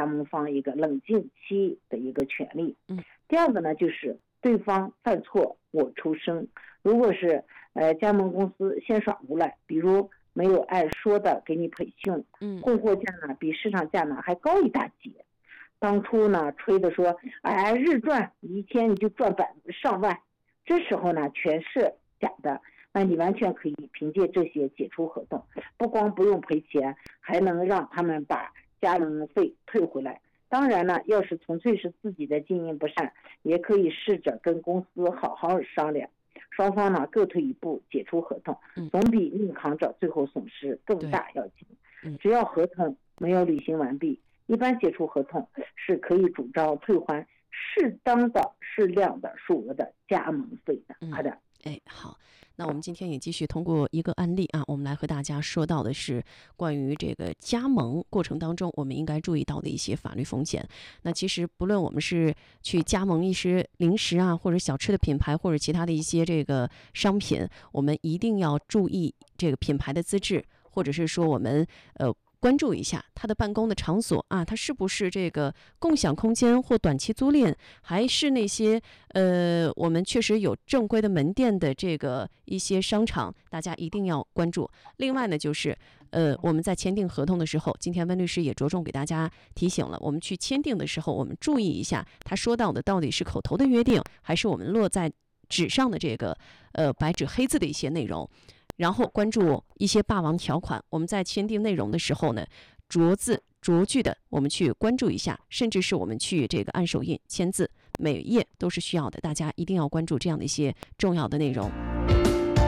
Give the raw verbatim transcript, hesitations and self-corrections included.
加盟方一个冷静期的一个权利。 嗯， 第二个呢，就是对方犯错我出声。如果是呃加盟公司先耍无赖，比如没有按说的给你培训， 嗯， 供货价呢比市场价呢还高一大截，当初呢吹的说，哎，日赚一天你就赚百上万，这时候呢全是假的。那你完全可以凭借这些解除合同，不光不用赔钱，还能让他们把加盟费退回来。当然呢，要是纯粹是自己的经营不善，也可以试着跟公司好好商量，双方呢各退一步解除合同，总比硬扛着最后损失更大要紧。只要合同没有履行完毕，一般解除合同是可以主张退还适当的适量的数额的加盟费的。好的。 哎，好，那我们今天也继续通过一个案例啊，我们来和大家说到的是关于这个加盟过程当中我们应该注意到的一些法律风险。那其实不论我们是去加盟一些零食啊，或者小吃的品牌，或者其他的一些这个商品，我们一定要注意这个品牌的资质，或者是说我们呃关注一下它的办公的场所啊，它是不是这个共享空间或短期租赁，还是那些呃我们确实有正规的门店的这个一些商场，大家一定要关注。另外呢，就是呃我们在签订合同的时候，今天温律师也着重给大家提醒了，我们去签订的时候，我们注意一下他说到的到底是口头的约定，还是我们落在纸上的这个呃白纸黑字的一些内容。然后关注一些霸王条款，我们在签订内容的时候呢，逐字逐句的我们去关注一下，甚至是我们去这个按手印签字，每页都是需要的，大家一定要关注这样的一些重要的内容。